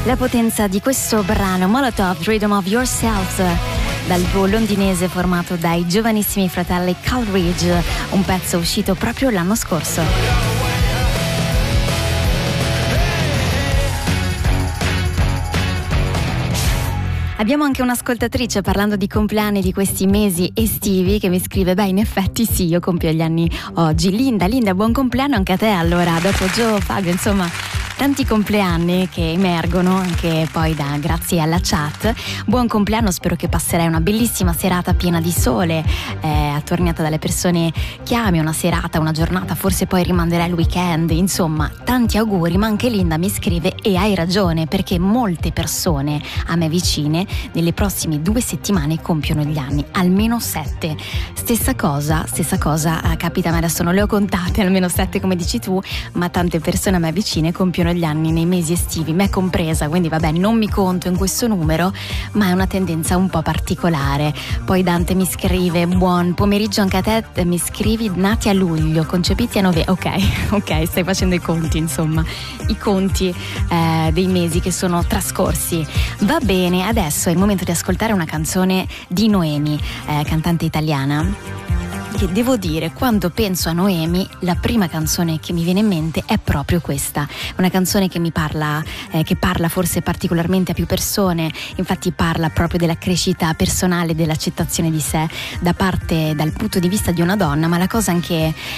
La potenza di questo brano, Molotov, Rhythm of Yourself, dal duo londinese formato dai giovanissimi fratelli Coleridge, un pezzo uscito proprio l'anno scorso. Abbiamo anche un'ascoltatrice, parlando di compleanni di questi mesi estivi, che mi scrive: beh, in effetti sì, io compio gli anni oggi. Linda, buon compleanno anche a te, allora, dopo Gio, Fabio, insomma tanti compleanni che emergono anche poi grazie alla chat. Buon compleanno, spero che passerai una bellissima serata piena di sole, attorniata dalle persone che ami, una serata, una giornata, forse poi rimanderai il weekend, insomma tanti auguri. Ma anche Linda mi scrive: e hai ragione, perché molte persone a me vicine nelle prossime 2 settimane compiono gli anni, almeno 7. Stessa cosa capita a me, adesso non le ho contate, almeno 7 come dici tu, ma tante persone a me vicine compiono gli anni nei mesi estivi, me compresa, quindi vabbè, non mi conto in questo numero, ma è una tendenza un po' particolare. Poi Dante mi scrive: buon pomeriggio anche a te, mi scrivi nati a luglio, concepiti a novembre. Ok, stai facendo i conti, insomma, i conti dei mesi che sono trascorsi. Va bene, adesso è il momento di ascoltare una canzone di Noemi, cantante italiana, che devo dire, quando penso a Noemi, la prima canzone che mi viene in mente è proprio questa. Una canzone che mi parla, che parla forse particolarmente a più persone, infatti parla proprio della crescita personale, dell'accettazione di sé dal punto di vista di una donna, ma la cosa anche